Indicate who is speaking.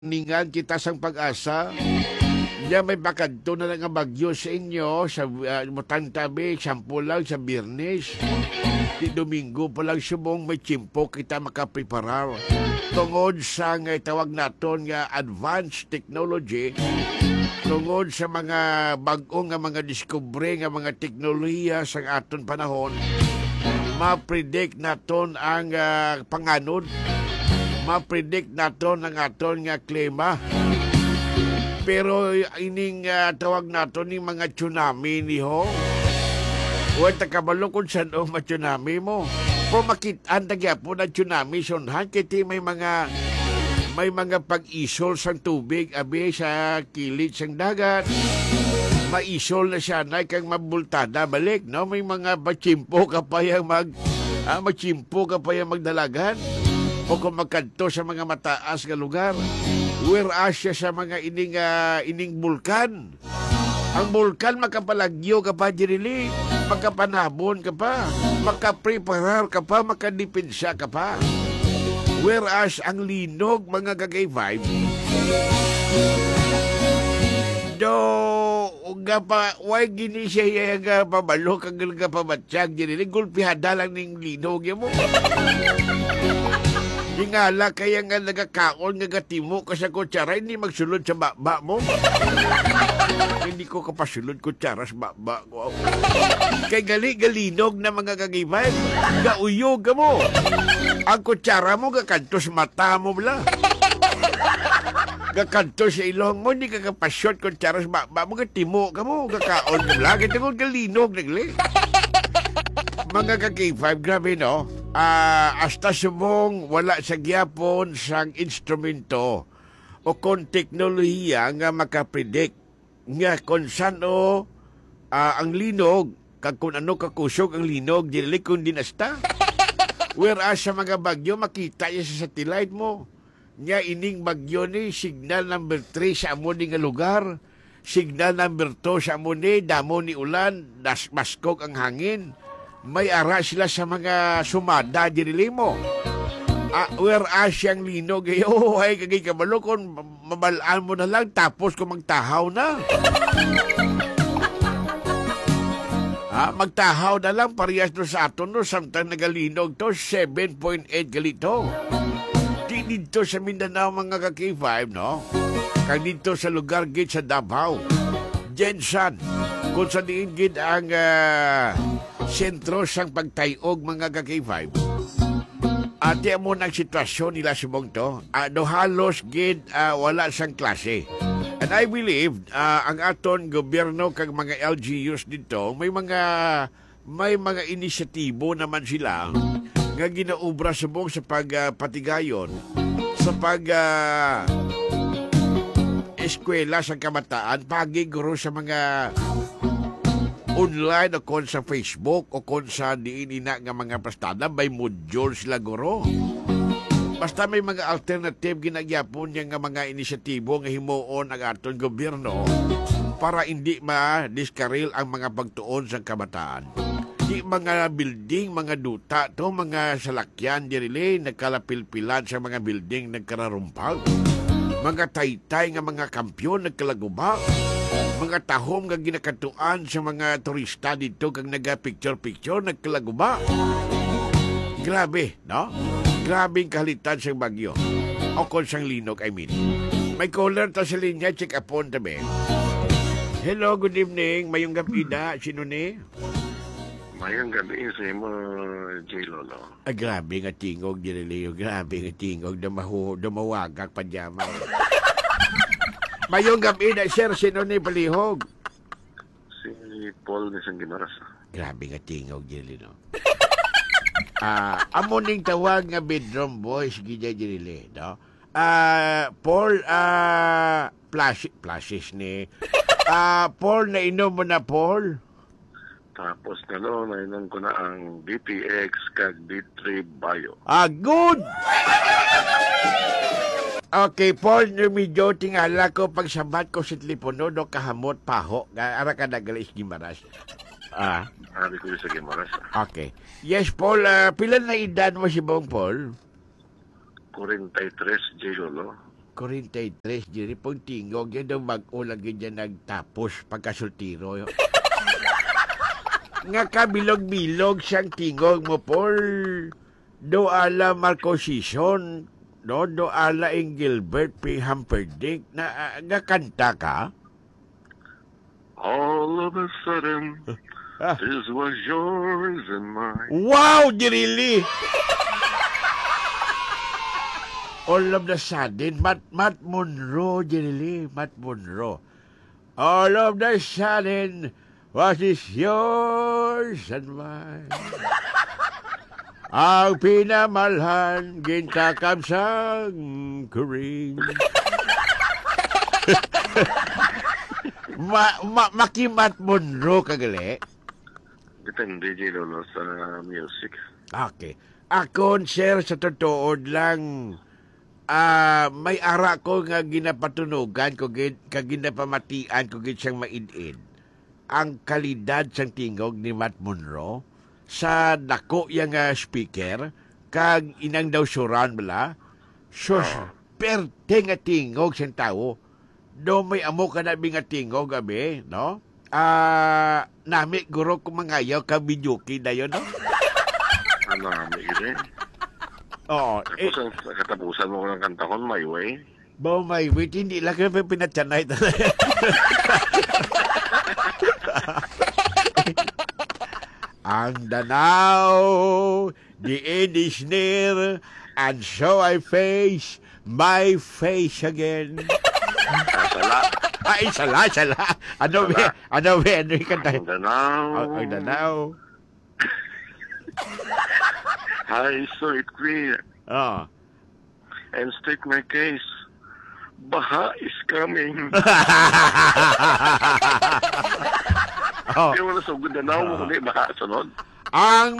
Speaker 1: ningan kita sang pag-asa. Diya may bakadto na lang ang bagyo sa inyo sa Mutantabi, sampo lang sa Biyernes. Di Domingo pa lang subong may tsimpo kita makapreparar. Tungod sa nga tawag naton nga advanced technology, tungod sa mga bag-o nga mga diskubre nga mga teknolohiya sa aton panahon, ma-predict naton ang panganod, ma-predict naton ang aton nga klima. Pero ining tawag naton ni mga tsunami ni ho. Huwag takabalo kung saan o ma-tsunami mo. Kung makitaan po na tsunami sunhan, kiti may mga pag-isol sang tubig abi sa kilid sang dagat. Maisol na siya na kang mabultada balik, no? May mga machimpo ka pa yung magdalagan o kung magkanto sa mga mataas nga lugar. Whereas siya sa mga ining bulkan. Ang bulkan makapalagyo ka pa dirili, makapanabon ka pa, makapreparar ka pa, makadipensya ka pa. Whereas ang linog mga kagay vibe do uga pa why gini siya nga pabalo kag nga pabatsyag dirili gulpihada lang ning linog mo. Ingala kaya nga nagakaon nga gatimo ka sa kutsara, hindi magsulod sa baba mo. Hindi ko kapasulod kutsara sa baba ko. Kay galinog na mga kagibay, gauyog ka mo. Ang kutsara mo, gakanto sa mata mo bala. Gakanto sa ilong mo, hindi ka kapasyot kutsara sa baba mo, gatimo ka mo, gakaon ka bala. Gatimo galinog nagli. Mga kagibay, grabe no? Hasta sumong wala sa gyapon sang instrumento o kon teknolohiya nga makapredict nga kung sano ang linog kag kung ano kakusog ang linog dili kun dinasta. Whereas sa mga bagyo makita ya sa satellite mo nga ining bagyo ni signal number 3 sa amo ni nga lugar, signal number 2 sa amo ni damo ni ulan, maskog ang hangin. May ara sila sa mga sumada dirili mo. Whereas siyang linog, ay kagay kabalo kung mabalaan mo na lang tapos kung magtahaw na. Magtahaw na lang parehas no sa aton no, samtang nagalinog to 7.8 galito. Di dito sa Mindanao mga ka-K5 no, kag dito sa lugar gid sa Davao, Jensan, kung sa diin gid ang sentro sang pagtayog mga ka-K5. Ati mo ng sitwasyon nila subong to, no halos gid wala sang klase. And I believe ang aton gobyerno kag mga LGUs dito may mga inisyatibo naman sila nga ginaubra subong sa pagpatigayon sa eskwela sa kabataan, pagiguro sa mga online o kon sa Facebook o kon sa diin ina nga mga pastada may module sila guro. Basta may mga alternative ginagyapon niya nga mga inisyatibo nga himuon ang aton gobyerno para hindi ma-diskaril ang mga pagtuon sa kabataan. Di mga building, mga duta to, mga salakyan dirili nagkalapilpilan sa mga building nagkararumpag. Mga taytay nga mga kampyon nagkalagubak. Mga tahom nga ginakatuan sa mga turista dito kag naga-picture-picture nagkalaguba. Grabe, no? Grabing kahalitan sa bagyo. O kon sang linog, I mean. May caller ta sa linya, check upon tabi. Hello, good evening. Mayong gapida, sino ni?
Speaker 2: Mayang gabi sa imo, J. Lolo.
Speaker 1: Grabe nga tingog, Jirelio. Grabe nga tingog. Dumawagak pa dyaman. Mayong gabi na, sir, sino ni palihog?
Speaker 2: Si Paul ni Sangimaras.
Speaker 1: Grabe nga tingog, Jirelio. Amo ning tawag nga bedroom boys, gidya Jirelio, no? Paul, flashes ni. Paul, nainom mo na, Paul?
Speaker 2: Tapos nainom ko na ang DTX kag D3 Bio.
Speaker 1: Good! Okay, Paul, medyo tingala ko pagsabat ko sa telepono do kahamot paho. Ara ka nagalis Gimaras.
Speaker 2: Ari ko sa Gimaras.
Speaker 1: Okay. Yes, Paul, pila na edad mo si Bong Paul?
Speaker 2: 43, J. Lolo.
Speaker 1: 43, diri pong tingog, yan daw mag-o lagi dyan nagtapos pagkasultiro. Nga kabilog-bilog siyang tingog mo, Paul. Do ala Marco Sison, no? Do ala ing Gilbert P. Humperdinck, na nga kanta ka?
Speaker 2: All of a sudden, this was yours and mine.
Speaker 1: Wow, really? All of the sudden, Matt Monroe, really, Matt Monroe. All of the sudden, what is yours and mine? Ang pinamalhan, gintakamsang kuring. Makimat Monroe kagali?
Speaker 2: Depende, J. Lolo, sa music.
Speaker 1: Okay. Ako, sir, sa totoo lang, may ara ko nga ginapatunugan ko ginapamatian ko siyang maid-id. Ang kalidad sang tingog ni Matt Monroe sa dako yang speaker kag inang daw suran bala. Sus, perte nga tingog siyang tao. Do may amo ka na nga tingog gabi, no? Nami guro ko mangayaw ka bidyuki na yun, no?
Speaker 2: Ano, may rin.
Speaker 1: Oo.
Speaker 2: Tapos ang katapusan mo ng kanta ko, My Way.
Speaker 1: Bo, may wait, hindi lang kaya pinatsanay talaga. Ang Danau, the end is near, and so I face my face again.
Speaker 2: Sala.
Speaker 1: Ay, sala. Ano yung kanta?
Speaker 2: Ang Danau.
Speaker 1: Ang Danau.
Speaker 2: I saw it clear
Speaker 1: Oh.
Speaker 2: and state my case. Baha is coming.
Speaker 1: Oh.
Speaker 2: Kaya wala sa Danau mo kundi baha sunod.
Speaker 1: Ang